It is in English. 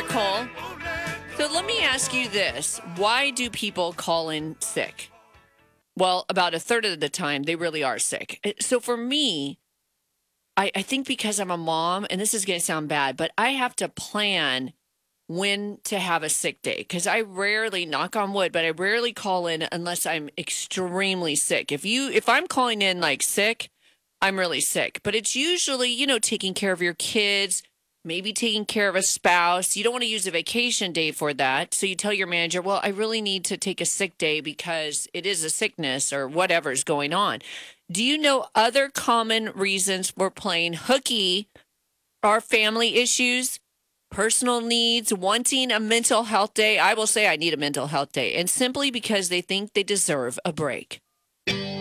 Nicole. So let me ask you this. Why do people call in sick? Well, about a third of the time, they really are sick. So for me, I think because I'm a mom, and this is going to sound bad, but I have to plan when to have a sick day because I rarely, knock on wood, but I rarely call in unless I'm extremely sick. If I'm calling in like sick, I'm really sick. But it's usually, taking care of your kids, maybe taking care of a spouse. You don't want to use a vacation day for that. So you tell your manager, well, I really need to take a sick day because it is a sickness or whatever's going on. Do you know other common reasons for playing hooky are family issues, personal needs, wanting a mental health day? I will say I need a mental health day, and simply because they think they deserve a break.